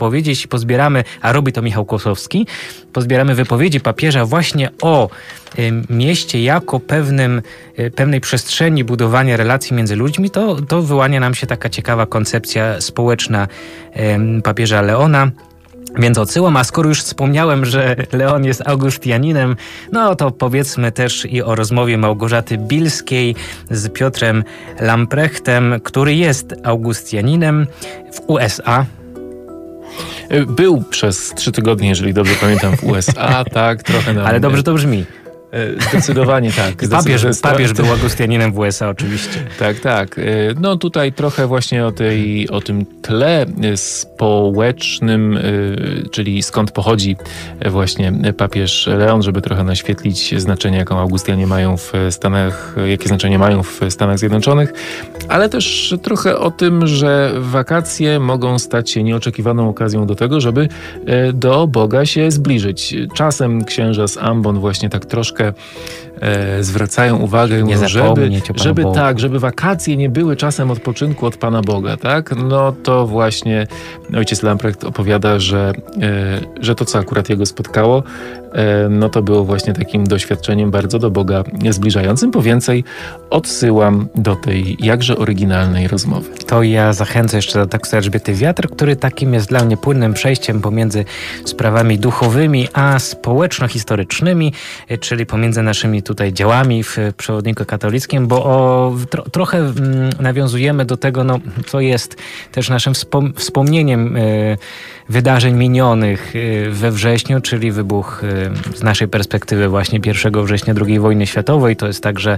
powiedzieć, pozbieramy, a robi to Michał Kłosowski, pozbieramy wypowiedzi papieża właśnie o mieście jako pewnej przestrzeni budowania relacji między ludźmi, to wyłania nam się taka ciekawa koncepcja społeczna papieża Leona. Więc odsyłam, a skoro już wspomniałem, że Leon jest augustianinem, no to powiedzmy też i o rozmowie Małgorzaty Bilskiej z Piotrem Lamprechtem, który jest augustianinem w USA. Był przez 3 tygodnie, jeżeli dobrze pamiętam, w USA, tak, trochę nam... Ale dobrze to brzmi. Zdecydowanie tak. Papież był augustianinem w USA oczywiście. Tak. No tutaj trochę właśnie o tym tle społecznym, czyli skąd pochodzi właśnie papież Leon, żeby trochę naświetlić znaczenie, jakie Augustianie mają w Stanach, jakie znaczenie mają w Stanach Zjednoczonych, ale też trochę o tym, że wakacje mogą stać się nieoczekiwaną okazją do tego, żeby do Boga się zbliżyć. Czasem księża z Ambon właśnie tak troszkę zwracają uwagę, żeby wakacje nie były czasem odpoczynku od Pana Boga, tak? No to właśnie ojciec Lamprecht opowiada, że to, co akurat jego spotkało, no to było właśnie takim doświadczeniem bardzo do Boga zbliżającym. Po więcej odsyłam do tej jakże oryginalnej rozmowy. To ja zachęcę jeszcze do tekstu Elżbiety Wiatr, który takim jest dla mnie płynnym przejściem pomiędzy sprawami duchowymi a społeczno-historycznymi, czyli pomiędzy naszymi tutaj działami w przewodniku katolickim, bo trochę nawiązujemy do tego, no, co jest też naszym wspomnieniem wydarzeń minionych we wrześniu, czyli wybuch z naszej perspektywy właśnie 1 września II wojny światowej. To jest także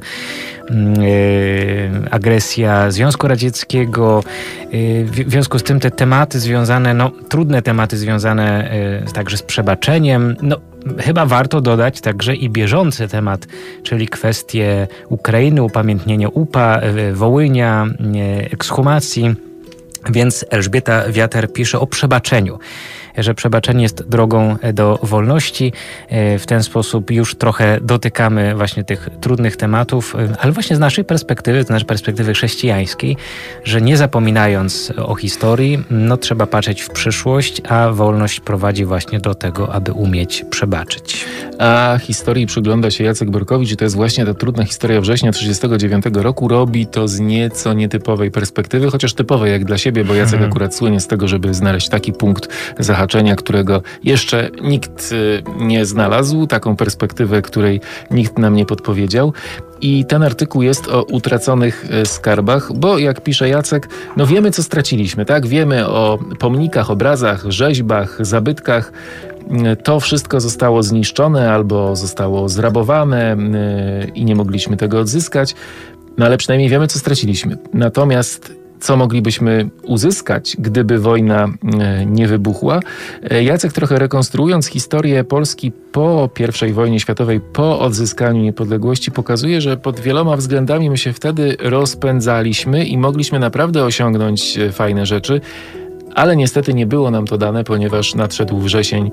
agresja Związku Radzieckiego. W związku z tym te tematy związane, trudne tematy związane także z przebaczeniem, chyba warto dodać także i bieżący temat, czyli kwestie Ukrainy, upamiętnienia UPA, Wołynia, ekshumacji. Więc Elżbieta Wiater pisze o przebaczeniu, że przebaczenie jest drogą do wolności. W ten sposób już trochę dotykamy właśnie tych trudnych tematów, ale właśnie z naszej perspektywy chrześcijańskiej, że nie zapominając o historii, trzeba patrzeć w przyszłość, a wolność prowadzi właśnie do tego, aby umieć przebaczyć. A historii przygląda się Jacek Borkowicz i to jest właśnie ta trudna historia września 1939 roku. Robi to z nieco nietypowej perspektywy, chociaż typowej jak dla siebie, bo Jacek akurat słynie z tego, żeby znaleźć taki punkt zahaczenia, którego jeszcze nikt nie znalazł, taką perspektywę, której nikt nam nie podpowiedział. I ten artykuł jest o utraconych skarbach, bo jak pisze Jacek, wiemy, co straciliśmy, tak? Wiemy o pomnikach, obrazach, rzeźbach, zabytkach. To wszystko zostało zniszczone albo zostało zrabowane i nie mogliśmy tego odzyskać. Ale przynajmniej wiemy, co straciliśmy. Natomiast co moglibyśmy uzyskać, gdyby wojna nie wybuchła? Jacek, trochę rekonstruując historię Polski po I wojnie światowej, po odzyskaniu niepodległości, pokazuje, że pod wieloma względami my się wtedy rozpędzaliśmy i mogliśmy naprawdę osiągnąć fajne rzeczy. Ale niestety nie było nam to dane, ponieważ nadszedł wrzesień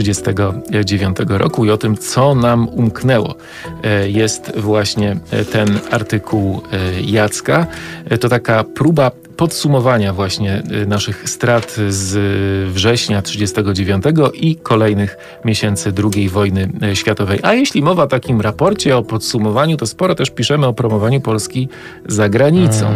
1939 roku i o tym, co nam umknęło, jest właśnie ten artykuł Jacka. To taka próba podsumowania właśnie naszych strat z września 1939 i kolejnych miesięcy II wojny światowej. A jeśli mowa o takim raporcie, o podsumowaniu, to sporo też piszemy o promowaniu Polski za granicą.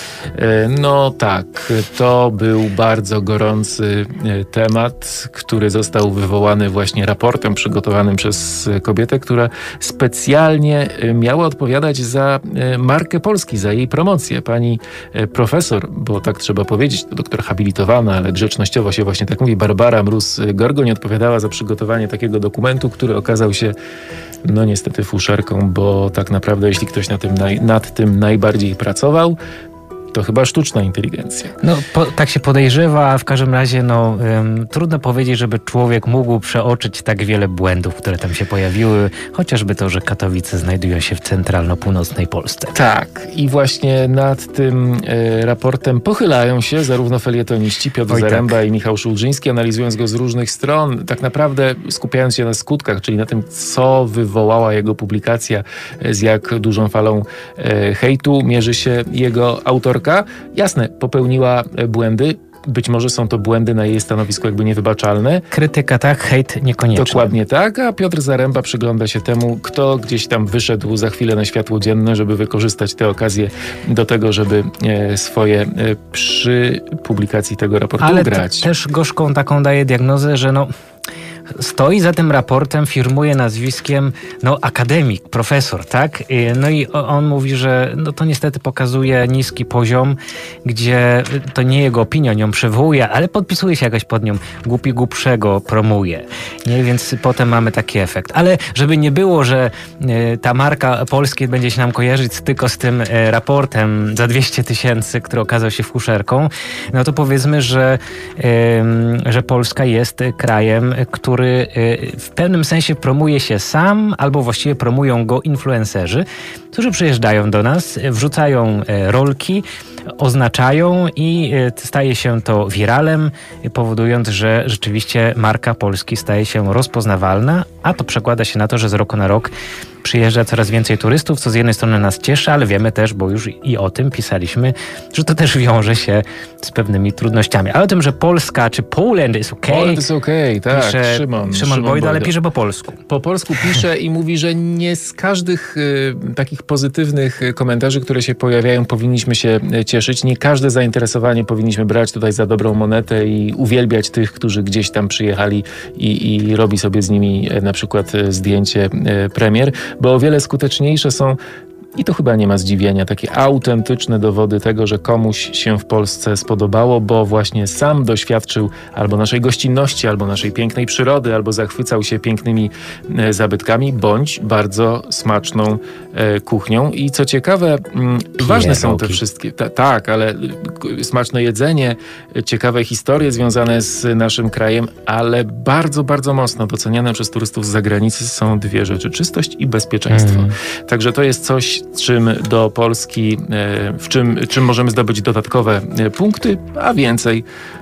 No tak, to był bardzo gorący temat, który został wywołany właśnie raportem przygotowanym przez kobietę, która specjalnie miała odpowiadać za markę Polski, za jej promocję. Pani profesor, bo tak trzeba powiedzieć, to doktor habilitowana, ale grzecznościowo się właśnie tak mówi, Barbara Mróz-Gorgoń odpowiadała za przygotowanie takiego dokumentu, który okazał się niestety fuszerką, bo tak naprawdę jeśli ktoś nad tym najbardziej pracował, to chyba sztuczna inteligencja. Tak się podejrzewa, a w każdym razie trudno powiedzieć, żeby człowiek mógł przeoczyć tak wiele błędów, które tam się pojawiły, chociażby to, że Katowice znajdują się w centralno-północnej Polsce. Tak, i właśnie nad tym raportem pochylają się zarówno felietoniści Piotr Zaręba i Michał Szulżyński, analizując go z różnych stron, tak naprawdę skupiając się na skutkach, czyli na tym, co wywołała jego publikacja, z jak dużą falą hejtu mierzy się jego autorka. Jasne, popełniła błędy. być może są to błędy na jej stanowisku jakby niewybaczalne. Krytyka tak, hejt niekoniecznie. Dokładnie tak, a Piotr Zaręba przygląda się temu, kto gdzieś tam wyszedł za chwilę na światło dzienne, żeby wykorzystać tę okazję do tego, żeby swoje przy publikacji tego raportu ugrać. Ale też gorzką taką daje diagnozę, że stoi za tym raportem, firmuje nazwiskiem akademik, profesor, tak? No i on mówi, że to niestety pokazuje niski poziom, gdzie to nie jego opinia ją przywołuje, ale podpisuje się jakoś pod nią, głupi głupszego promuje. Nie? Więc potem mamy taki efekt. Ale żeby nie było, że ta marka polskiej będzie się nam kojarzyć tylko z tym raportem za 200 000, który okazał się fuszerką, to powiedzmy, że Polska jest krajem, który w pewnym sensie promuje się sam, albo właściwie promują go influencerzy, którzy przyjeżdżają do nas, wrzucają rolki, oznaczają i staje się to wiralem, powodując, że rzeczywiście marka Polski staje się rozpoznawalna, a to przekłada się na to, że z roku na rok przyjeżdża coraz więcej turystów, co z jednej strony nas cieszy, ale wiemy też, bo już i o tym pisaliśmy, że to też wiąże się z pewnymi trudnościami. Ale o tym, że Polska czy Poland is okay. Poland is okay, tak. Pisze Szymon Bojda, ale pisze po polsku. Po polsku pisze i mówi, że nie z każdych takich pozytywnych komentarzy, które się pojawiają, powinniśmy się cieszyć. Nie każde zainteresowanie powinniśmy brać tutaj za dobrą monetę i uwielbiać tych, którzy gdzieś tam przyjechali i robi sobie z nimi na przykład zdjęcie premier, bo o wiele skuteczniejsze są, i to chyba nie ma zdziwienia, takie autentyczne dowody tego, że komuś się w Polsce spodobało, bo właśnie sam doświadczył albo naszej gościnności, albo naszej pięknej przyrody, albo zachwycał się pięknymi zabytkami, bądź bardzo smaczną kuchnią. I co ciekawe, ważne są te wszystkie, tak, ale smaczne jedzenie, ciekawe historie związane z naszym krajem, ale bardzo, bardzo mocno doceniane przez turystów z zagranicy są dwie rzeczy: czystość i bezpieczeństwo. Także to jest coś, czym do Polski, czym możemy zdobyć dodatkowe punkty, a więcej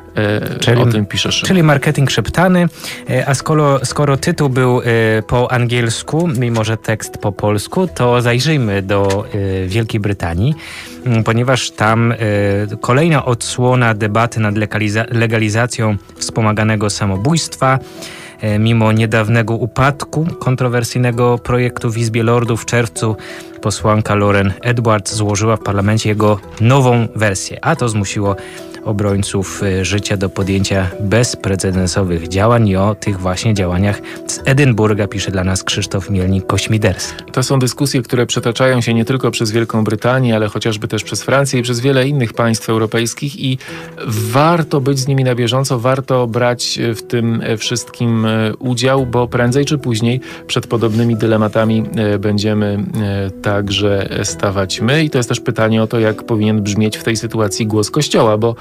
o tym piszesz. Czyli marketing szeptany, a skoro tytuł był po angielsku, mimo że tekst po polsku, to zajrzyjmy do Wielkiej Brytanii, ponieważ tam kolejna odsłona debaty nad legalizacją wspomaganego samobójstwa. Mimo niedawnego upadku kontrowersyjnego projektu w Izbie Lordów w czerwcu posłanka Lauren Edwards złożyła w parlamencie jego nową wersję, a to zmusiło obrońców życia do podjęcia bezprecedensowych działań i o tych właśnie działaniach z Edynburga pisze dla nas Krzysztof Mielnik-Kośmiderski. To są dyskusje, które przetaczają się nie tylko przez Wielką Brytanię, ale chociażby też przez Francję i przez wiele innych państw europejskich i warto być z nimi na bieżąco, warto brać w tym wszystkim udział, bo prędzej czy później przed podobnymi dylematami będziemy także stawać my i to jest też pytanie o to, jak powinien brzmieć w tej sytuacji głos Kościoła, bo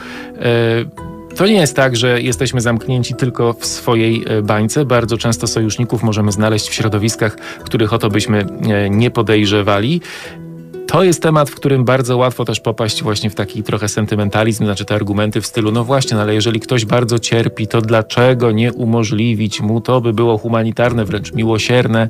to nie jest tak, że jesteśmy zamknięci tylko w swojej bańce. Bardzo często sojuszników możemy znaleźć w środowiskach, których o to byśmy nie podejrzewali. To jest temat, w którym bardzo łatwo też popaść właśnie w taki trochę sentymentalizm, znaczy te argumenty w stylu, no właśnie, ale jeżeli ktoś bardzo cierpi, to dlaczego nie umożliwić mu, to by było humanitarne, wręcz miłosierne.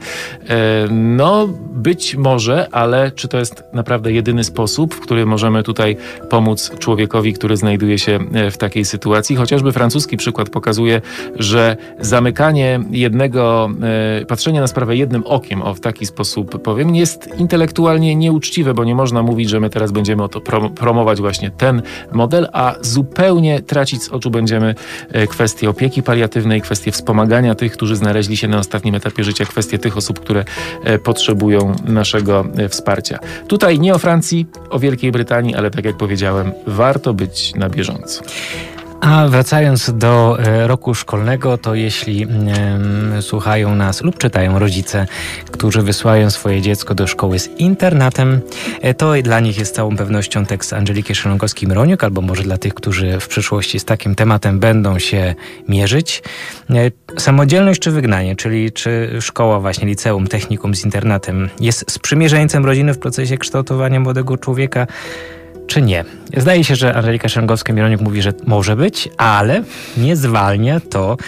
No być może, ale czy to jest naprawdę jedyny sposób, w który możemy tutaj pomóc człowiekowi, który znajduje się w takiej sytuacji? Chociażby francuski przykład pokazuje, że zamykanie patrzenie na sprawę jednym okiem, w taki sposób powiem, jest intelektualnie nieuczciwe, bo nie można mówić, że my teraz będziemy promować właśnie ten model, a zupełnie tracić z oczu będziemy kwestię opieki paliatywnej, kwestię wspomagania tych, którzy znaleźli się na ostatnim etapie życia, kwestię tych osób, które potrzebują naszego wsparcia. Tutaj nie o Francji, o Wielkiej Brytanii, ale tak jak powiedziałem, warto być na bieżąco. A wracając do roku szkolnego, to jeśli słuchają nas lub czytają rodzice, którzy wysyłają swoje dziecko do szkoły z internatem, to dla nich jest całą pewnością tekst Andżeliki Szylonkowskiej-Mroniuk, albo może dla tych, którzy w przyszłości z takim tematem będą się mierzyć. Samodzielność czy wygnanie, czyli czy szkoła, właśnie liceum, technikum z internatem jest sprzymierzeńcem rodziny w procesie kształtowania młodego człowieka, czy nie? Zdaje się, że Andżelika Szylonkowska-Mroniuk mówi, że może być, ale nie zwalnia to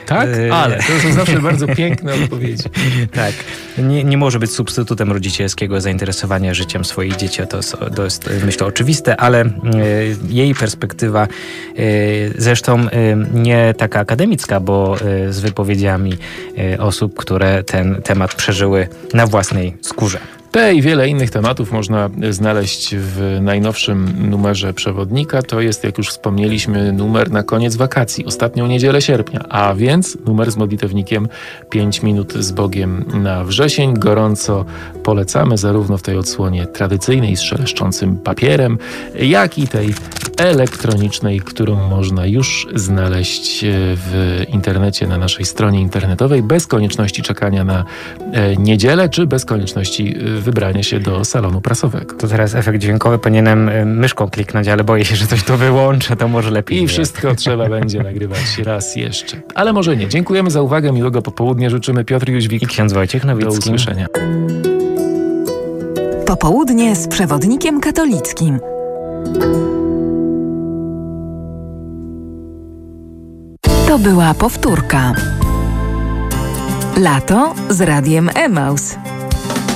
Tak? Ale. To są zawsze bardzo piękne odpowiedzi. Tak. Nie może być substytutem rodzicielskiego zainteresowania życiem swoich dzieci. To jest myślę oczywiste, ale jej perspektywa zresztą nie taka akademicka, bo z wypowiedziami osób, które ten temat przeżyły na własnej skórze. Te i wiele innych tematów można znaleźć w najnowszym numerze Przewodnika. To jest, jak już wspomnieliśmy, numer na koniec wakacji, ostatnią niedzielę sierpnia, a więc numer z modlitewnikiem 5 minut z Bogiem na wrzesień. Gorąco polecamy zarówno w tej odsłonie tradycyjnej z szeleszczącym papierem, jak i tej elektronicznej, którą można już znaleźć w internecie, na naszej stronie internetowej, bez konieczności czekania na niedzielę, czy bez konieczności wybrania się do salonu prasowego. To teraz efekt dźwiękowy, powinienem myszką kliknąć, ale boję się, że coś to wyłączę, to może lepiej. I wszystko trzeba będzie nagrywać raz jeszcze. Ale może nie. Dziękujemy za uwagę, miłego popołudnia życzymy Piotr Jóźwik i ksiądz Wojciech Nowicki. Do usłyszenia. Popołudnie z Przewodnikiem Katolickim. To była powtórka. Lato z Radiem Emaus.